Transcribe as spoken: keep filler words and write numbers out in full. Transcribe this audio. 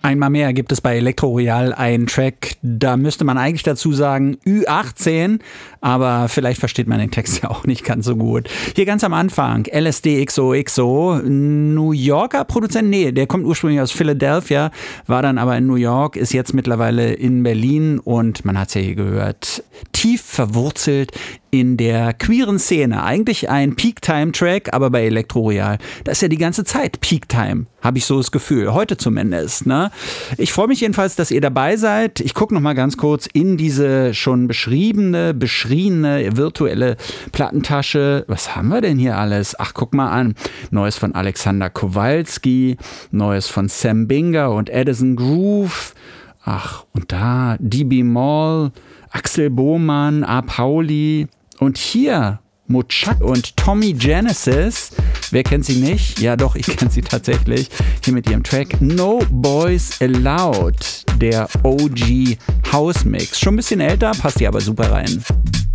Einmal mehr gibt es bei Elektro Royal einen Track, da müsste man eigentlich dazu sagen Ü achtzehn, aber vielleicht versteht man den Text ja auch nicht ganz so gut. Hier ganz am Anfang, L S D X O X O, New Yorker Produzent, nee, der kommt ursprünglich aus Philadelphia, war dann aber in New York, ist jetzt mittlerweile in Berlin und man hat es ja hier gehört, tief verwurzelt in der queeren Szene. Eigentlich ein Peak-Time-Track, aber bei Elektro Royal, das ist ja die ganze Zeit Peak-Time, habe ich so das Gefühl, heute zumindest. Ne? Ich freue mich jedenfalls, dass ihr dabei seid. Ich gucke noch mal ganz kurz in diese schon beschriebene, beschriebene virtuelle Plattentasche. Was haben wir denn hier alles? Ach, guck mal an. Neues von Alexander Kowalski, Neues von Sam Binger und Edison Groove. Ach, und da D B Mall, Axel Bohmann, A. Pauli. Und hier Mochak und Tommy Genesis. Wer kennt sie nicht? Ja doch, ich kenne sie tatsächlich. Hier mit ihrem Track No Boys Allowed. Der O G House Mix. Schon ein bisschen älter, passt hier aber super rein.